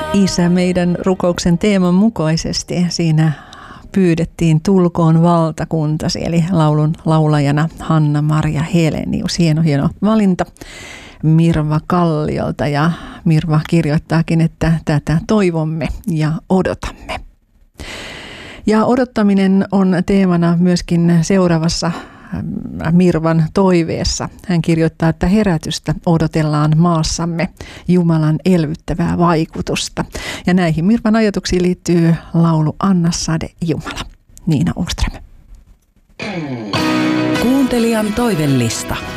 Isä meidän rukouksen teeman mukaisesti siinä pyydettiin tulkoon valtakuntasi, eli laulun laulajana Hanna-Maria Helenius. Hieno valinta Mirva Kalliolta, ja Mirva kirjoittaakin, että tätä toivomme ja odotamme. Ja odottaminen on teemana myöskin seuraavassa Mirvan toiveessa. Hän kirjoittaa, että herätystä odotellaan maassamme, Jumalan elvyttävää vaikutusta. Ja näihin Mirvan ajatuksiin liittyy laulu Anna sade Jumala. Niina Åström. Kuuntelijan toivellista.